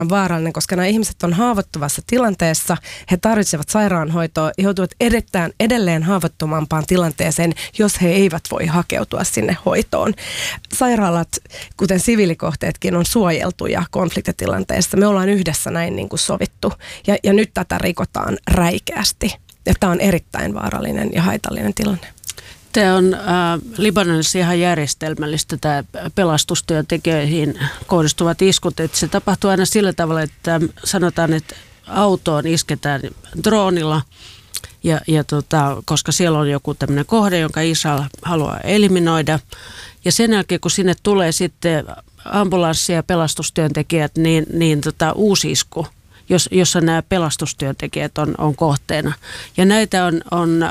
vaarallinen, koska nämä ihmiset on haavoittuvassa tilanteessa, he tarvitsevat sairaanhoitoa, joutuvat edelleen haavoittuvampaan tilanteeseen, jos he eivät voi hakeutua sinne hoitoon. Sairaalat, kuten siviilikohteetkin, on suojeltuja konfliktitilanteessa. Me ollaan yhdessä näin niin kuin sovittu ja nyt tätä rikotaan räikeästi. Ja tämä on erittäin vaarallinen ja haitallinen tilanne. Tämä on Libanonissa ihan järjestelmällistä, tämä pelastustyöntekijöihin kohdistuvat iskut. Että se tapahtuu aina sillä tavalla, että sanotaan, että autoon isketään droonilla, koska siellä on joku tämmöinen kohde, jonka Israel haluaa eliminoida. Ja sen jälkeen, kun sinne tulee sitten ambulanssi ja pelastustyöntekijät, niin uusi isku, jossa nämä pelastustyöntekijät on kohteena. Ja näitä on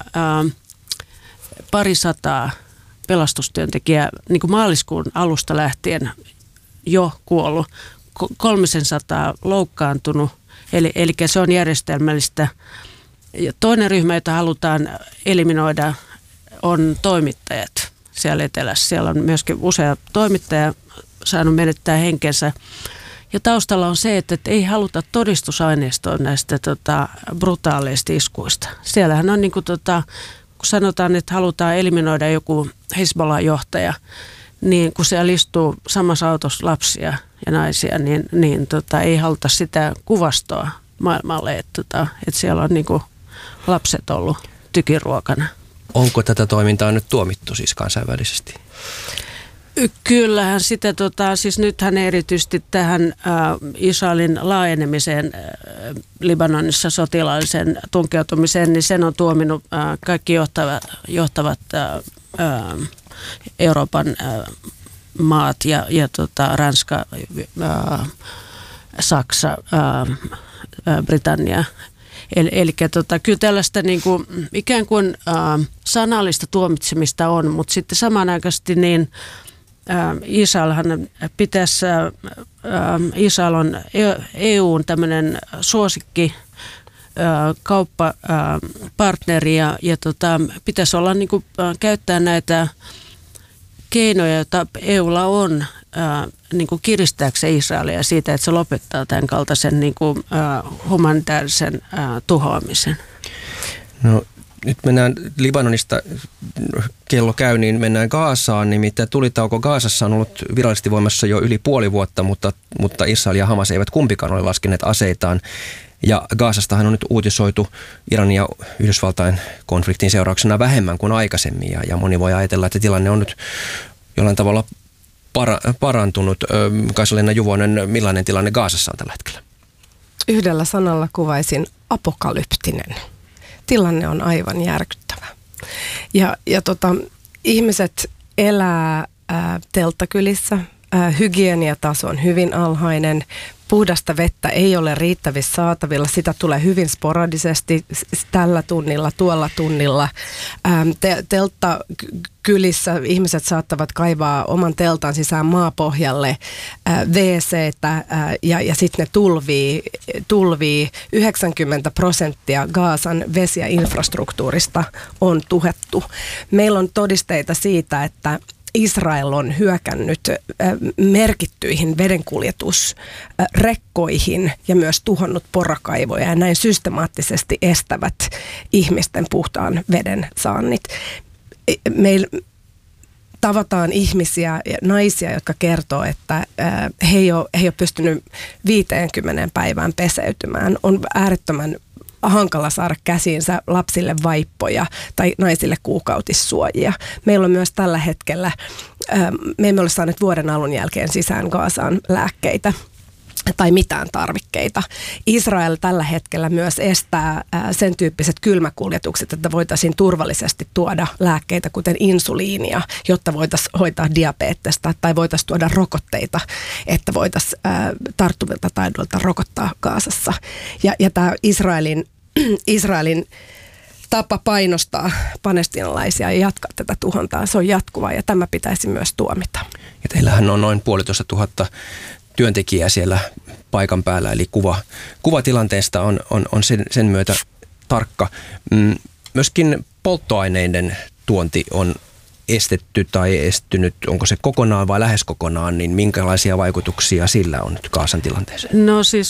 parisataa pelastustyöntekijää niin kuin maaliskuun alusta lähtien jo kuollut, 300 loukkaantunut, eli se on järjestelmällistä. Ja toinen ryhmä, jota halutaan eliminoida, on toimittajat siellä etelässä. Siellä on myöskin usea toimittaja saanut menettää henkensä. Ja taustalla on se, että ei haluta todistusaineistoa näistä brutaaleista iskuista. Siellähän on kun sanotaan, että halutaan eliminoida joku Hezbollah-johtaja, niin kun siellä istuu samassa autossa lapsia ja naisia, niin ei haluta sitä kuvastoa maailmalle, että siellä on lapset ollut tykiruokana. Onko tätä toimintaa nyt tuomittu siis kansainvälisesti? Kyllähän sitä, siis nythän erityisesti tähän Israelin laajenemiseen Libanonissa sotilaalliseen tunkeutumiseen, niin sen on tuominut kaikki johtavat Euroopan maat ja Ranska, Saksa, Britannia. Eli kyllä tällaista ikään kuin sanallista tuomitsemista on, mutta sitten samanaikaisesti Israel on EUn tämmöinen suosikki kauppapartneri ja pitäisi olla käyttää näitä keinoja, joita EUlla on kiristääkseen Israelia siitä, että se lopettaa tämän kaltaisen humanitaarisen tuhoamisen. No nyt mennään Libanonista, kello käy, niin mennään Gazaan. Nimittäin tulitauko Gazassa on ollut virallisesti voimassa jo yli puoli vuotta, mutta Israel ja Hamas eivät kumpikaan ole laskeneet aseitaan. Ja Gazastahan on nyt uutisoitu Iranin ja Yhdysvaltain konfliktin seurauksena vähemmän kuin aikaisemmin. Ja moni voi ajatella, että tilanne on nyt jollain tavalla parantunut. Kaisa-Leena Juvonen, millainen tilanne Gazassa on tällä hetkellä? Yhdellä sanalla kuvaisin apokalyptinen. Tilanne on aivan järkyttävä. Ja ihmiset elää telttakylissä, hygieniataso on hyvin alhainen, puhdasta vettä ei ole riittävissä saatavilla, sitä tulee hyvin sporadisesti tällä tunnilla, tuolla tunnilla. Telttakylissä ihmiset saattavat kaivaa oman teltan sisään maapohjalle WC:tä ja sitten ne tulvii. 90% Gazan vesi- ja infrastruktuurista on tuhettu. Meillä on todisteita siitä, että Israel on hyökännyt merkittyihin vedenkuljetusrekkoihin ja myös tuhonnut porakaivoja ja näin systemaattisesti estävät ihmisten puhtaan veden saannit. Meillä tavataan ihmisiä ja naisia, jotka kertoo, että he ei ole pystynyt 50 päivään peseytymään. On äärettömän hankala saada käsiinsä lapsille vaippoja tai naisille kuukautissuojia. Meillä on myös tällä hetkellä, me emme ole saaneet vuoden alun jälkeen sisään Gazaan lääkkeitä tai mitään tarvikkeita. Israel tällä hetkellä myös estää sen tyyppiset kylmäkuljetukset, että voitaisiin turvallisesti tuoda lääkkeitä, kuten insuliinia, jotta voitaisiin hoitaa diabetesta tai voitaisiin tuoda rokotteita, että voitaisiin tarttuvilta taidoilta rokottaa Gazassa. Ja tämä Israelin tapa painostaa palestiinalaisia ja jatkaa tätä tuhontaa, se on jatkuvaa ja tämä pitäisi myös tuomita. Ja teillähän on noin 1,5 työntekijää siellä paikan päällä, eli kuva tilanteesta on sen myötä tarkka. Myöskin polttoaineiden tuonti on estetty tai estynyt, onko se kokonaan vai lähes kokonaan, niin minkälaisia vaikutuksia sillä on nyt Gazan tilanteeseen? No siis